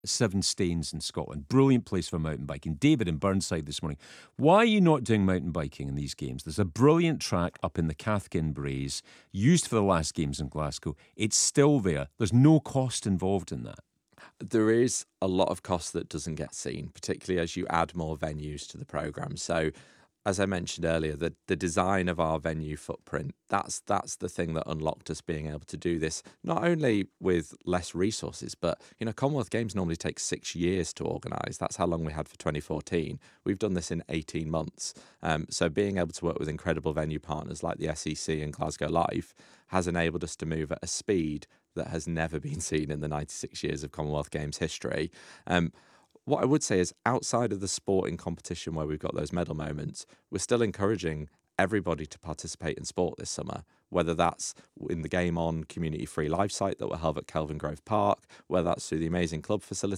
Seven Staines in Scotland. Brilliant place for mountain biking. David in Burnside this morning. Why are you not doing mountain biking in these games? There's a brilliant track up in the Cathkin Braes, used for the last games in Glasgow. It's still there. There's no cost involved in that. There is a lot of cost that doesn't get seen, particularly as you add more venues to the programme. So, as I mentioned earlier, the design of our venue footprint, that's the thing that unlocked us being able to do this, not only with less resources, but, Commonwealth Games normally takes 6 years to organise. That's how long we had for 2014. We've done this in 18 months. So being able to work with incredible venue partners like the SEC and Glasgow Live has enabled us to move at a speed that has never been seen in the 96 years of Commonwealth Games history. What I would say is, outside of the sporting competition where we've got those medal moments, we're still encouraging everybody to participate in sport this summer, whether that's in the Game On community free live site that will have at Kelvin Grove Park, whether that's through the amazing club facilities